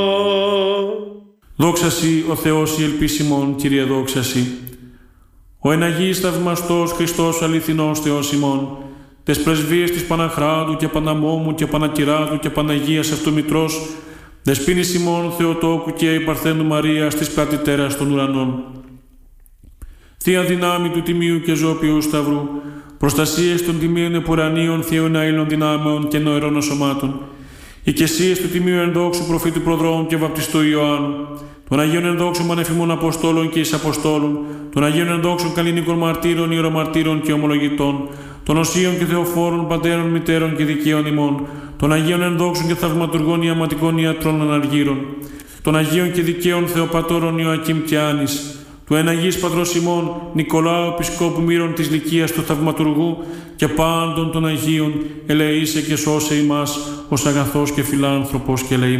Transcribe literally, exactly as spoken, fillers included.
Δόξα Σοι, ο Θεός η ελπίσιμον, Κύριε δόξα Σοι. Ο εν Αγίης θαυμαστός Χριστός αληθινός Θεός ημών, τες πρεσβείες της Παναχράντου και Παναμόμου και Πανακυράτου και Παναγίας Αυτομητρός, δεσποίνης ημών Θεοτόκου και η Παρθένου Μαρίας της πλατητέρας των ουρανών. Θεία δυνάμει του Τιμίου και Ζώπιου Σταυρού, προστασίες των Τιμίων Επουρανίων Θείων Αήλων Δυνάμεων και Νοερών Σωμάτων, οικεσίες του Τιμίου Ενδόξου Προφήτου Προδρόμου και Βαπτιστού Ιωάννου, των Αγίων Ενδόξων Πανεφημών Αποστόλων και εις Αποστόλων, των Αγίων Ενδόξων Καλλινικών Μαρτύρων, Ιερομαρτύρων και Ομολογητών, των Οσίων και Θεοφόρων Πατέρων, Μητέρων και Δικαίων ημών, των Αγίων Ενδόξων και Θαυματουργών Ιαματικών Ιατρών Αναργύρων, των Αγίων και Δικαίων Θεοπατώρων Ιωακήμ και Άνης, του εν Αγίης Πατρός ημών Νικολάου Επισκόπου Μύρων της Λυκίας του Θαυματουργού και πάντων των Αγίων, ελεήσε και σώσε ημάς ως αγαθός και φιλάνθρωπος και ελεημός.